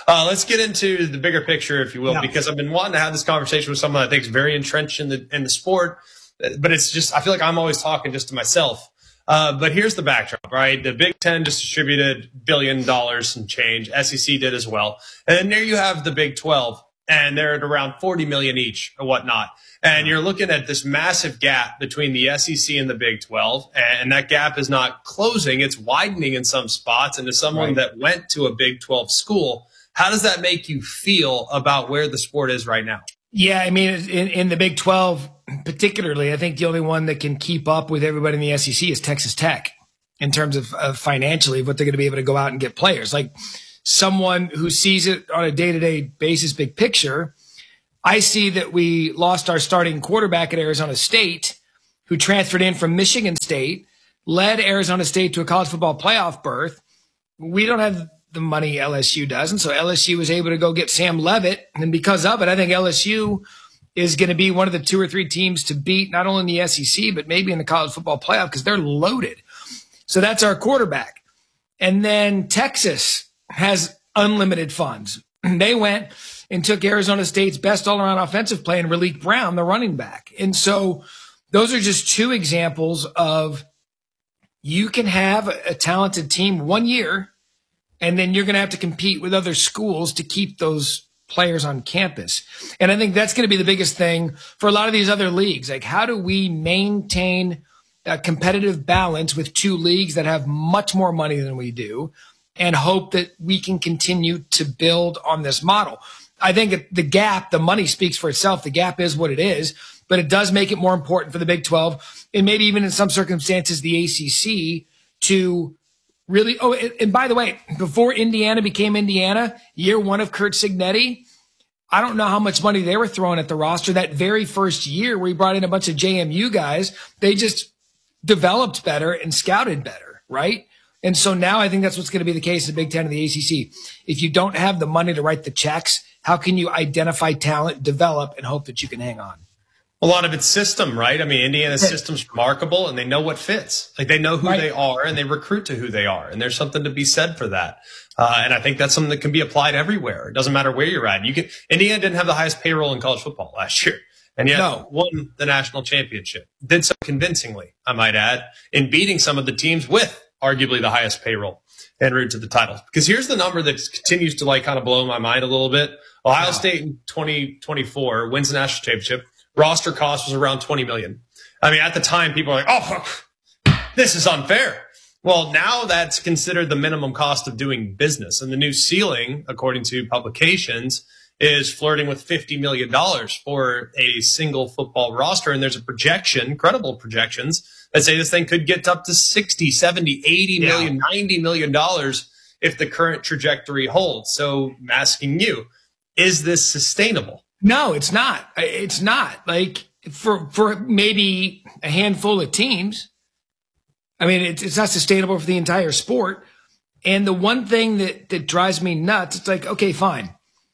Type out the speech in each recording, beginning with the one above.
Let's get into the bigger picture, if you will, because I've been wanting to have this conversation with someone I think is very entrenched in the sport, but it's just, I feel like I'm always talking just to myself. But here's the backdrop, right? The Big Ten just distributed $1 billion and change. SEC did as well. And then there you have the Big 12, and they're at around 40 million each or whatnot. And you're looking at this massive gap between the SEC and the Big 12, and that gap is not closing. It's widening in some spots. And to someone that went to a Big 12 school, how does that make you feel about where the sport is right now? Yeah, I mean, in the Big 12 particularly, I think the only one that can keep up with everybody in the SEC is Texas Tech in terms of financially what they're going to be able to go out and get players. Like someone who sees it on a day-to-day basis, big picture, I see that we lost our starting quarterback at Arizona State, who transferred in from Michigan State, led Arizona State to a college football playoff berth. We don't have the money LSU does, and so LSU was able to go get Sam Leavitt, and because of it, I think LSU is going to be one of the 2 or 3 teams to beat, not only in the SEC, but maybe in the college football playoff, because they're loaded. So that's our quarterback. And then Texas has unlimited funds. They went and took Arizona State's best all-around offensive player, and Raleek Brown, the running back. And so those are just 2 examples of you can have a talented team 1 year, and then you're going to have to compete with other schools to keep those players on campus. And I think that's going to be the biggest thing for a lot of these other leagues. Like, how do we maintain a competitive balance with 2 leagues that have much more money than we do, and hope that we can continue to build on this model? I think the gap, the money speaks for itself. The gap is what it is, but it does make it more important for the Big 12 and maybe even in some circumstances the ACC to really. Oh, and by the way, before Indiana became Indiana, year 1 of Curt Cignetti, I don't know how much money they were throwing at the roster that very first year where he brought in a bunch of JMU guys. They just developed better and scouted better, right? And so now I think that's what's going to be the case in the Big Ten and the ACC. If you don't have the money to write the checks, how can you identify talent, develop, and hope that you can hang on? A lot of it's system, right? I mean, Indiana's system's remarkable, and they know what fits. Like, they know who they are, and they recruit to who they are. And there's something to be said for that. And I think that's something that can be applied everywhere. It doesn't matter where you're at. Indiana didn't have the highest payroll in college football last year, and yet won the national championship. Did so convincingly, I might add, in beating some of the teams with arguably the highest payroll en route to the title. Because here's the number that continues to kind of blow my mind a little bit. Ohio State in 2024 wins the national championship. Roster cost was around $20 million. I mean, at the time, people were like, oh, this is unfair. Well, now that's considered the minimum cost of doing business. And the new ceiling, according to publications, is flirting with $50 million for a single football roster. And there's a projection, credible projections, that say this thing could get up to 60, 70, 80 million, $90 million if the current trajectory holds. So I'm asking you, is this sustainable? No, it's not. It's not. Like, for maybe a handful of teams. I mean, it's not sustainable for the entire sport. And the one thing that drives me nuts, it's like, okay, fine.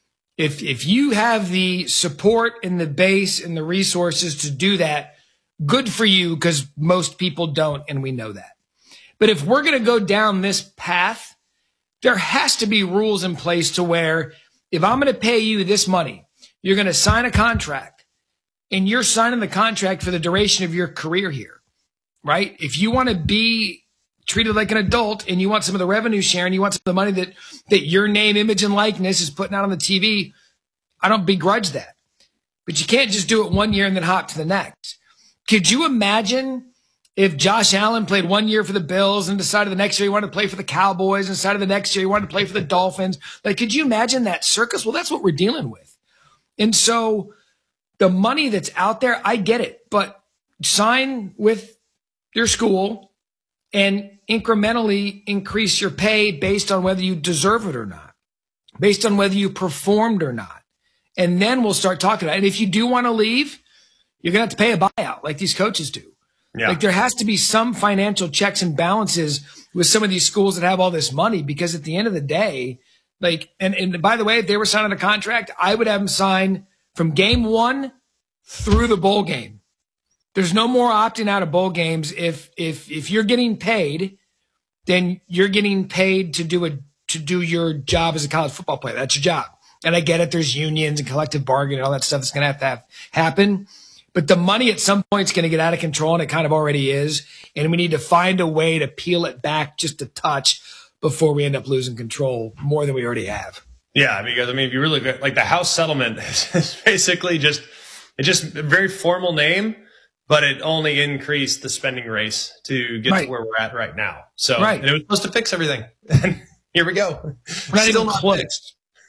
If you have the support and the base and the resources to do that, good for you, because most people don't, and we know that. But if we're going to go down this path, there has to be rules in place to where if I'm going to pay you this money, you're going to sign a contract, and you're signing the contract for the duration of your career here, right? If you want to be treated like an adult and you want some of the revenue sharing, you want some of the money that your name, image, and likeness is putting out on the TV, I don't begrudge that. But you can't just do it 1 year and then hop to the next. Could you imagine if Josh Allen played 1 year for the Bills and decided the next year he wanted to play for the Cowboys and decided the next year he wanted to play for the Dolphins? Like, could you imagine that circus? Well, that's what we're dealing with. And so the money that's out there, I get it, but sign with your school and incrementally increase your pay based on whether you deserve it or not, based on whether you performed or not. And then we'll start talking about it. And if you do want to leave, you're going to have to pay a buyout like these coaches do. Yeah. Like, there has to be some financial checks and balances with some of these schools that have all this money, because at the end of the day, like, and by the way, if they were signing a contract, I would have them sign from game 1 through the bowl game. There's no more opting out of bowl games. If you're getting paid, then you're getting paid to to do your job as a college football player. That's your job. And I get it. There's unions and collective bargaining and all that stuff that's going to have happen. But the money at some point is going to get out of control, and it kind of already is. And we need to find a way to peel it back just a touch before we end up losing control more than we already have. Yeah, because, if you really – like the House settlement is basically just – it's just a very formal name, but it only increased the spending race to get to where we're at right now. So and it was supposed to fix everything. And here we go. Not even close.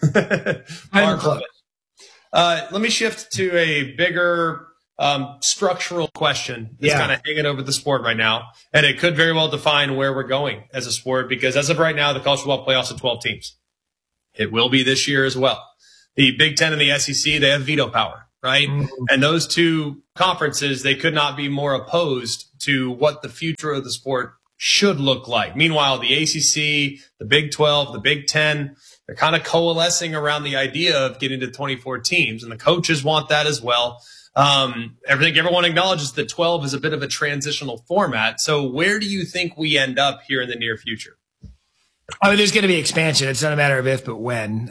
Let me shift to a bigger structural question that's kind of hanging over the sport right now. And it could very well define where we're going as a sport, because as of right now, the college football playoffs are 12 teams. It will be this year as well. The Big Ten and the SEC, they have veto power, right? Mm-hmm. And those two conferences, they could not be more opposed to what the future of the sport should look like. Meanwhile, the ACC, the Big 12, the Big 10, they're kind of coalescing around the idea of getting to 24 teams, and the coaches want that as well. Everyone acknowledges that 12 is a bit of a transitional format. So where do you think we end up here in the near future? There's going to be expansion. It's not a matter of if, but when.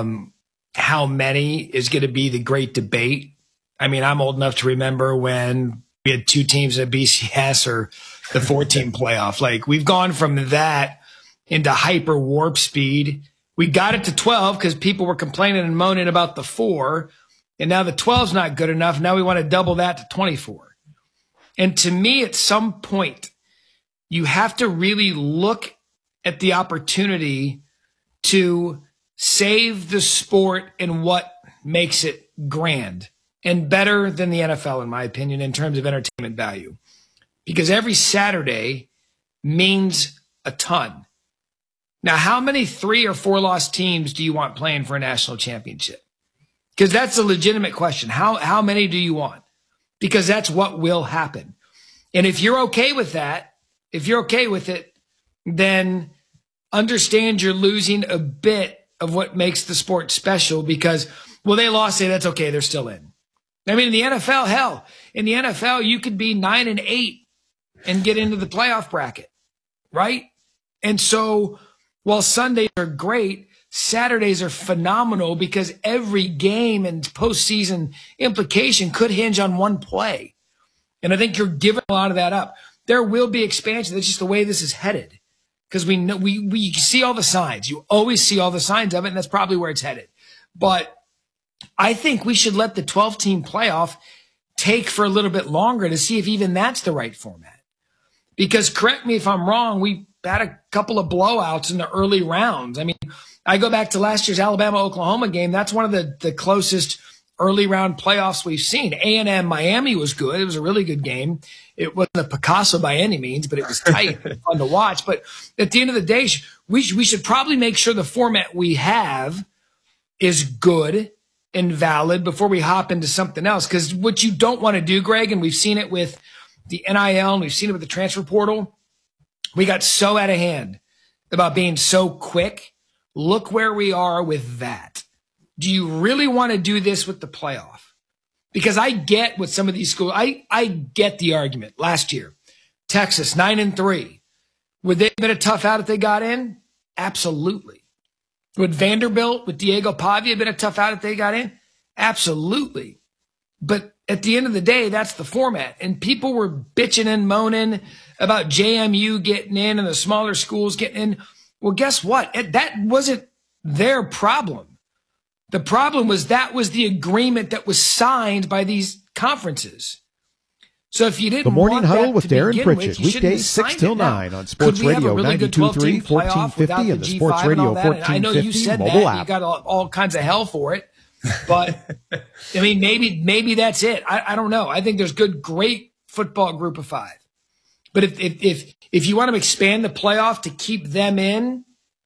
How many is going to be the great debate. I'm old enough to remember when we had 2 teams in a BCS or the 4-team playoff. Like, we've gone from that into hyper warp speed. We got it to 12 because people were complaining and moaning about the 4. And now the 12's not good enough. Now we want to double that to 24. And to me, at some point, you have to really look at the opportunity to save the sport and what makes it grand and better than the NFL, in my opinion, in terms of entertainment value. Because every Saturday means a ton. Now, how many 3 or 4 loss teams do you want playing for a national championship? Because that's a legitimate question. How many do you want? Because that's what will happen. And if you're okay with that, if you're okay with it, then understand you're losing a bit of what makes the sport special, because, well, they lost, say that's okay, they're still in. In the NFL, hell, in the NFL, you could be 9-8 and get into the playoff bracket, right? And so while Sundays are great, Saturdays are phenomenal, because every game and postseason implication could hinge on one play. And I think you're giving a lot of that up. There will be expansion. That's just the way this is headed. Because we know, we see all the signs. You always see all the signs of it, and that's probably where it's headed. But I think we should let the 12-team playoff take for a little bit longer to see if even that's the right format. Because, correct me if I'm wrong, we had a couple of blowouts in the early rounds. I go back to last year's Alabama-Oklahoma game. That's one of the closest early round playoffs we've seen. A&M Miami was good. It was a really good game. It wasn't a Picasso by any means, but it was tight and fun to watch. But at the end of the day, we should probably make sure the format we have is good and valid before we hop into something else. Because what you don't want to do, Greg, and we've seen it with the NIL and we've seen it with the transfer portal, we got so out of hand about being so quick. Look where we are with that. Do you really want to do this with the playoff? Because I get what some of these schools, I get the argument. Last year, Texas, 9-3. Would they have been a tough out if they got in? Absolutely. Would Vanderbilt with Diego Pavia have been a tough out if they got in? Absolutely. But at the end of the day, that's the format. And people were bitching and moaning about JMU getting in and the smaller schools getting in. Well, guess what? That wasn't their problem. The problem was that was the agreement that was signed by these conferences. So if you didn't The Morning want Huddle that with to Darren begin Pritchett, with, weekdays 6 till 9 on Sports Radio 92.3, 1450, and the Sports Radio 1450 mobile app. You got all kinds of hell for it. But, maybe that's it. I don't know. I think there's great football group of 5. But if you want to expand the playoff to keep them in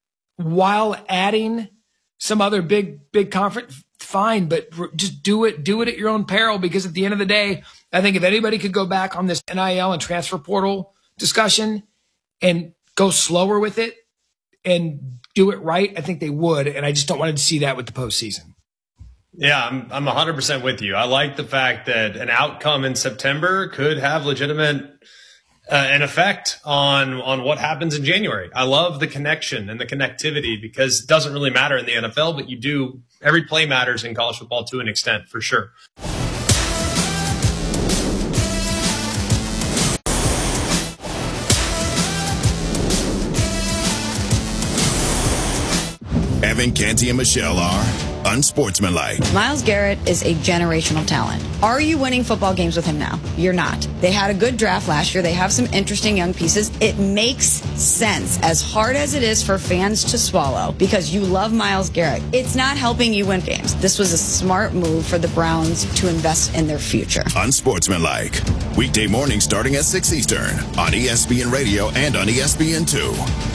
while adding some other big conference, fine, but just do it at your own peril, because at the end of the day, I think if anybody could go back on this NIL and transfer portal discussion and go slower with it and do it right, I think they would. And I just don't want to see that with the postseason. Yeah, I'm 100% with you. I like the fact that an outcome in September could have legitimate an effect on what happens in January. I love the connection and the connectivity because it doesn't really matter in the NFL, but every play matters in college football to an extent, for sure. Evan, Canty, and Michelle are unsportsmanlike. Myles Garrett is a generational talent. Are you winning football games with him now? You're not. They had a good draft last year. They have some interesting young pieces. It makes sense, as hard as it is for fans to swallow, because you love Myles Garrett. It's not helping you win games. This was a smart move for the Browns to invest in their future. Unsportsmanlike. Weekday morning starting at 6 Eastern on ESPN Radio and on ESPN2.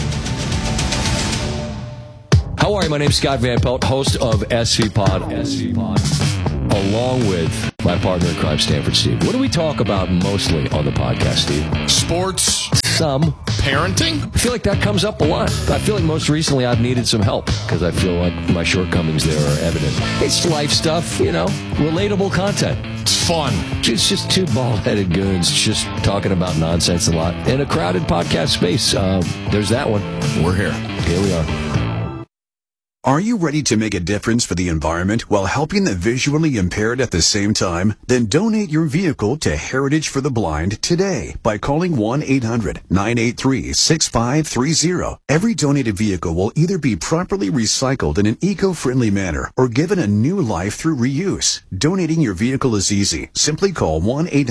How are you? My name's Scott Van Pelt, host of SC Pod, along with my partner in crime, Stanford Steve. What do we talk about mostly on the podcast, Steve? Sports. Some. Parenting. I feel like that comes up a lot. I feel like most recently I've needed some help because I feel like my shortcomings there are evident. It's life stuff, relatable content. It's fun. It's just two bald-headed goons just talking about nonsense a lot in a crowded podcast space. There's that one. We're here. Here we are. Are you ready to make a difference for the environment while helping the visually impaired at the same time? Then donate your vehicle to Heritage for the Blind today by calling 1-800-983-6530. Every donated vehicle will either be properly recycled in an eco-friendly manner or given a new life through reuse. Donating your vehicle is easy. Simply call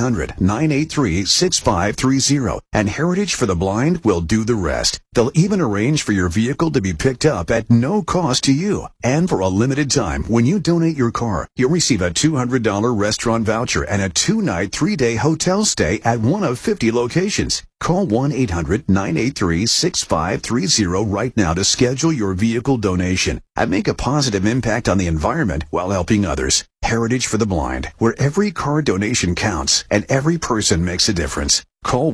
1-800-983-6530 and Heritage for the Blind will do the rest. They'll even arrange for your vehicle to be picked up at no cost to you. And for a limited time, when you donate your car, you'll receive a $200 restaurant voucher and a 2-night, 3-day hotel stay at one of 50 locations. Call 1-800-983-6530 right now to schedule your vehicle donation and make a positive impact on the environment while helping others. Heritage for the Blind, where every car donation counts and every person makes a difference. Call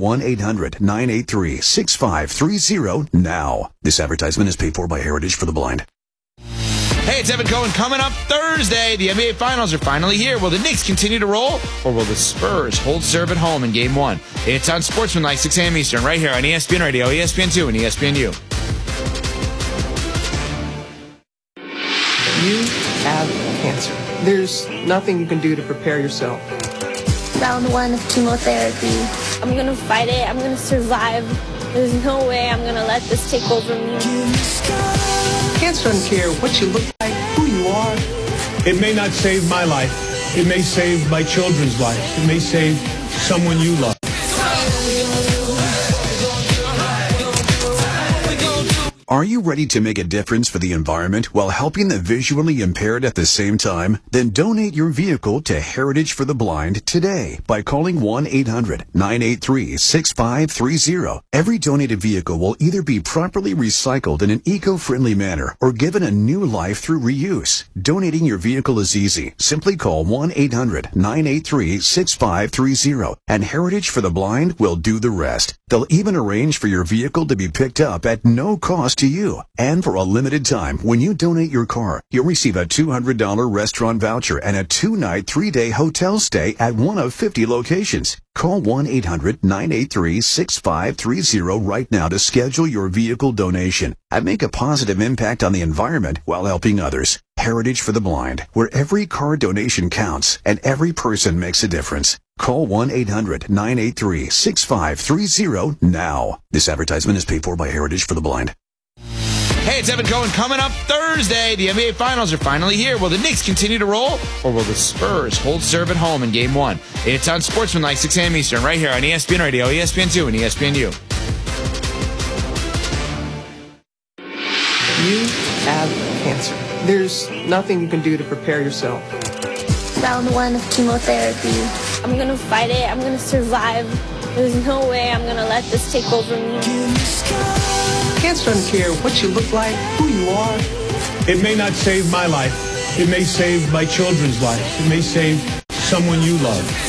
1-800-983-6530 now. This advertisement is paid for by Heritage for the Blind. Hey, it's Evan Cohen. Coming up Thursday, the NBA Finals are finally here. Will the Knicks continue to roll, or will the Spurs hold serve at home in Game 1? It's on Sportsmanlike, 6 a.m. Eastern, right here on ESPN Radio, ESPN2, and ESPNU. You have cancer. There's nothing you can do to prepare yourself. Round 1 of chemotherapy. I'm going to fight it. I'm going to survive. There's no way I'm going to let this take over me. Cancer doesn't care what you look like, who you are. It may not save my life. It may save my children's lives. It may save someone you love. Are you ready to make a difference for the environment while helping the visually impaired at the same time? Then donate your vehicle to Heritage for the Blind today by calling 1-800-983-6530. Every donated vehicle will either be properly recycled in an eco-friendly manner or given a new life through reuse. Donating your vehicle is easy. Simply call 1-800-983-6530 and Heritage for the Blind will do the rest. They'll even arrange for your vehicle to be picked up at no cost to you. And for a limited time, when you donate your car, you'll receive a $200 restaurant voucher and a 2-night, 3-day hotel stay at one of 50 locations. Call 1-800-983-6530 right now to schedule your vehicle donation and make a positive impact on the environment while helping others. Heritage for the Blind, where every car donation counts and every person makes a difference. Call 1-800-983-6530 now. This advertisement is paid for by Heritage for the Blind. Hey, it's Evan Cohen. Coming up Thursday, the NBA Finals are finally here. Will the Knicks continue to roll, or will the Spurs hold serve at home in Game 1? It's on Sportsmanlike, 6 a.m. Eastern, right here on ESPN Radio, ESPN2, and ESPNU. You have cancer. There's nothing you can do to prepare yourself. Round 1 of chemotherapy. I'm going to fight it. I'm going to survive. There's no way I'm going to let this take over me. Cancer doesn't care what you look like, who you are. It may not save my life. It may save my children's lives. It may save someone you love.